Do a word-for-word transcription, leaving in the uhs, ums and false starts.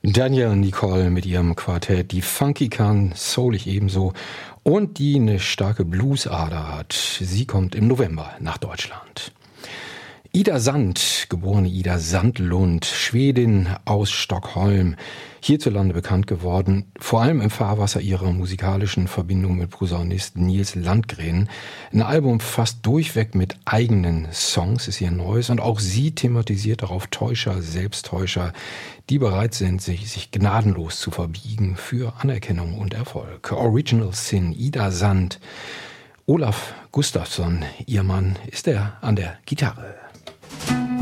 Danielle Nicole mit ihrem Quartett, die funky kann, soulig ebenso und die eine starke Bluesader hat. Sie kommt im November nach Deutschland. Ida Sand, geborene Ida Sandlund, Schwedin aus Stockholm, hierzulande bekannt geworden, vor allem im Fahrwasser ihrer musikalischen Verbindung mit Posaunist Nils Landgren. Ein Album fast durchweg mit eigenen Songs ist ihr neues und auch sie thematisiert darauf Täuscher, Selbsttäuscher, die bereit sind, sich, sich gnadenlos zu verbiegen für Anerkennung und Erfolg. Original Sin, Ida Sand, Olaf Gustafsson, ihr Mann, ist er an der Gitarre.